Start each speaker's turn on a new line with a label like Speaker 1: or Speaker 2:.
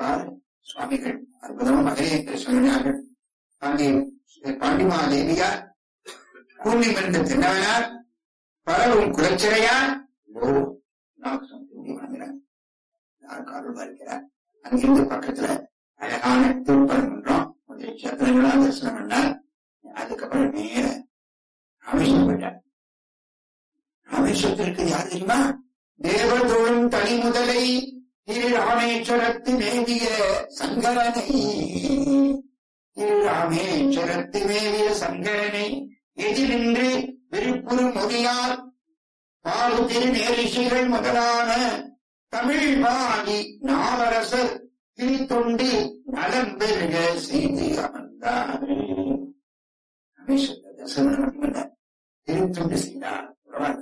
Speaker 1: இவ்வாறு சுவாமிகள் அற்புதமா மதுரை என்று சொல்கிறார்கள். அங்கே பாண்டிமாதேவியார், கூர்ணிமிருந்த தின்னவனார், பரவும் குலச்சிறையார் வணங்குகிறார். அருள் வருகிறார். அங்கிருந்து பக்கத்துல அழகான திருப்பரங்குன்றம் சத்திரங்களா தரிசனம் பண்ணார். அதுக்கப்புறம் நேர ராமேஸ்வரம் போயிட்டார். ராமேஸ்வரத்திற்கு யார் தெரியுமா? தேவதோழும் தனி முதலை திரு ராமேஸ்வரத்து மேவிய சங்கரனை, திரு ராமேஸ்வரத்து மேவிய சங்கரனை எதிரின்றி விருப்புறு மொழியால் பாலு திரு நேரிஷிகள் முதலான தமிழ் வாணி நாவரசர் திருத்தொண்டி நலம் பெருக செய்து அமர்ந்தார். ராமேஸ்வர தரிசனம் மட்டுமல்ல, திருத்தொண்டு செய்தார்.